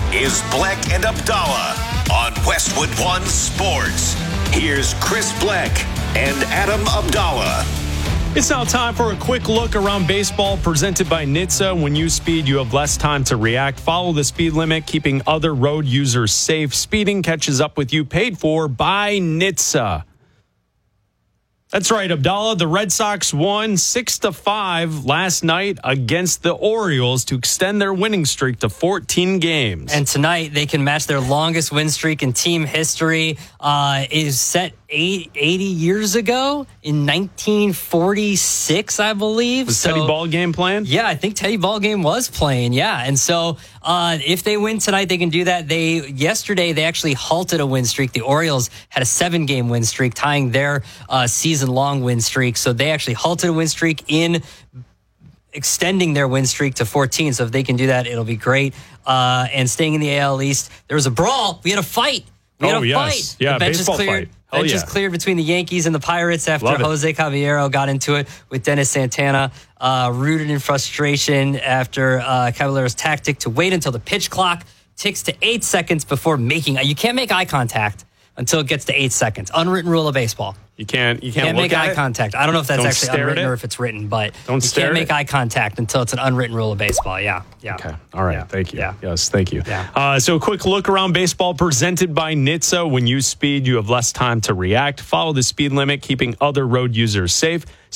is Bleck and Abdallah on Westwood One Sports. Here's Chris Bleck and Adam Abdallah. It's now time for a quick look around baseball presented by NHTSA. When you speed, you have less time to react. Follow the speed limit, keeping other road users safe. Speeding catches up with you, paid for by NHTSA. That's right, Abdallah. The Red Sox won 6-5 last night against the Orioles to extend their winning streak to 14 games. And tonight, they can match their longest win streak in team history. It is set 80 years ago in 1946, I believe. Was Teddy Ballgame playing? Yeah, I think Teddy Ballgame was playing, yeah. And so if they win tonight, they can do that. Yesterday, they actually halted a win streak. The Orioles had a 7-game win streak, tying their season-long win streak. So they actually halted a win streak in extending their win streak to 14. So if they can do that, it'll be great. And staying in the AL East, there was a brawl. We had a fight. We had a fight. Yeah, the bench baseball is cleared. fight. Bench is cleared between the Yankees and the Pirates after Jose Caballero got into it with Dennis Santana, rooted in frustration after Caballero's tactic to wait until the pitch clock ticks to 8 seconds before making. You can't make eye contact until it gets to 8 seconds. Unwritten rule of baseball. You can't make eye contact. I don't know if that's actually unwritten or if it's written, but you can't make eye contact until it's an unwritten rule of baseball. Yeah. Okay. All right. Yeah. Thank you. Yeah. Yes, thank you. Yeah. So a quick look around baseball presented by NHTSA. When you speed, you have less time to react. Follow the speed limit, keeping other road users safe.